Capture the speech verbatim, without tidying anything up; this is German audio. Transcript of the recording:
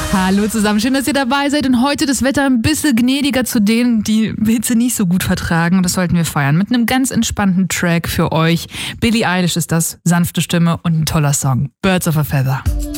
Hallo zusammen, schön, dass ihr dabei seid und heute das Wetter ein bisschen gnädiger zu denen, die Hitze nicht so gut vertragen und das sollten wir feiern mit einem ganz entspannten Track für euch. Billie Eilish ist das, sanfte Stimme und ein toller Song. Birds of a Feather.